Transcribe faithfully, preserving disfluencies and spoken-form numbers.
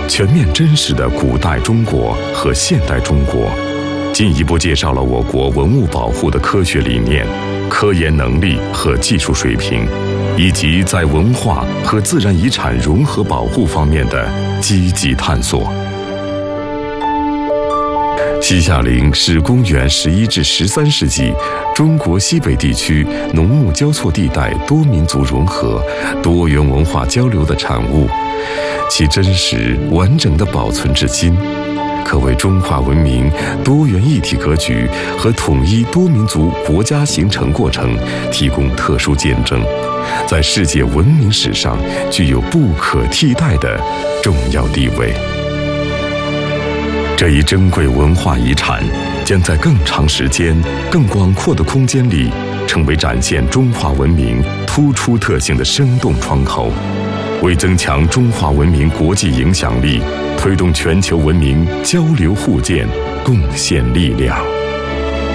全面真实的古代中国和现代中国，进一步介绍了我国文物保护的科学理念、科研能力和技术水平，以及在文化和自然遗产融合保护方面的积极探索。西夏陵是公元十一至十三世纪中国西北地区农牧交错地带多民族融合、多元文化交流的产物，其真实完整地保存至今，可为中华文明多元一体格局和统一多民族国家形成过程提供特殊见证，在世界文明史上具有不可替代的重要地位。这一珍贵文化遗产将在更长时间、更广阔的空间里，成为展现中华文明突出特性的生动窗口，为增强中华文明国际影响力、推动全球文明交流互鉴贡献力量。